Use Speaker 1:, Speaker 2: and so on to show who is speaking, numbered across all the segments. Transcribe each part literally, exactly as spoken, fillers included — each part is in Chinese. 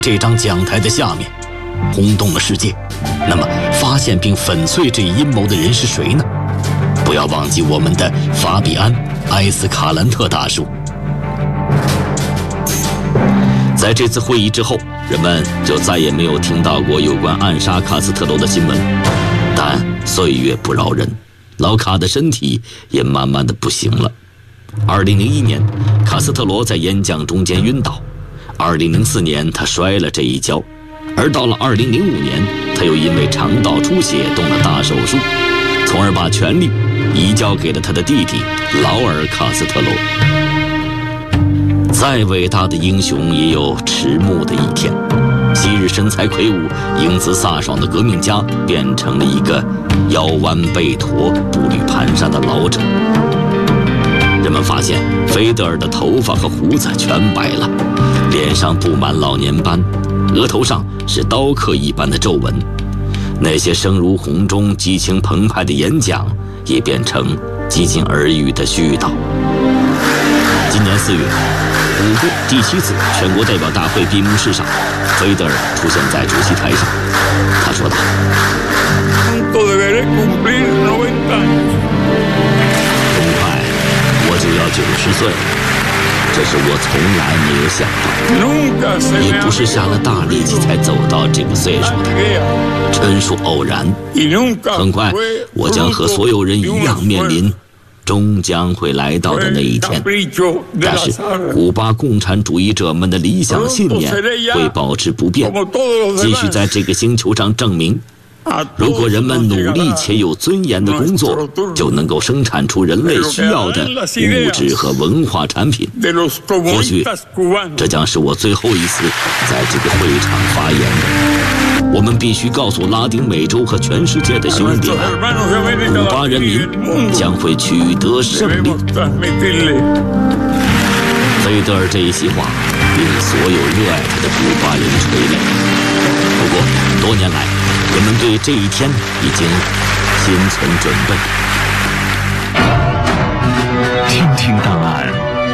Speaker 1: 这张讲台的下面，轰动了世界。那么，发现并粉碎这一阴谋的人是谁呢？不要忘记我们的法比安·埃斯卡兰特大叔。在这次会议之后，人们就再也没有听到过有关暗杀卡斯特罗的新闻。但岁月不饶人，老卡的身体也慢慢的不行了。二零零一年，卡斯特罗在演讲中间晕倒。二零零四年，他摔了这一跤，而到了二零零五年，他又因为肠道出血动了大手术，从而把权力移交给了他的弟弟劳尔·卡斯特罗。再伟大的英雄也有迟暮的一天。昔日身材魁梧、英姿飒爽的革命家，变成了一个腰弯背驼、步履蹒跚的老者。人们发现菲德尔的头发和胡子全白了，脸上布满老年斑，额头上是刀刻一般的皱纹。那些声如洪钟、激情澎湃的演讲，也变成几近耳语的絮叨。今年四月，五个第七次全国代表大会闭幕式上，菲德尔出现在主席台上。他说道：“很快我就要九十岁了，这是我从来没有想到，也不是下了大力气才走到这个岁数的，纯属偶然。很快，我将和所有人一样面临终将会来到的那一天，但是古巴共产主义者们的理想信念会保持不变，继续在这个星球上证明，如果人们努力且有尊严的工作，就能够生产出人类需要的物质和文化产品。或许这将是我最后一次在这个会场发言。我们必须告诉拉丁美洲和全世界的兄弟们，古巴人民将会取得胜利。”菲德尔这一席话令所有热爱他的古巴人垂泪。不过多年来，人们对这一天已经心存准备。
Speaker 2: 听听档案，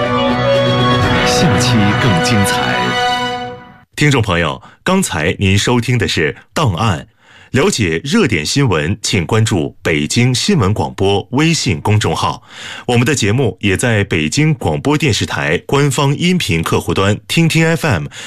Speaker 2: 下期更精彩。听众朋友，刚才您收听的是档案。了解热点新闻，请关注北京新闻广播微信公众号。我们的节目也在北京广播电视台官方音频客户端听听 F M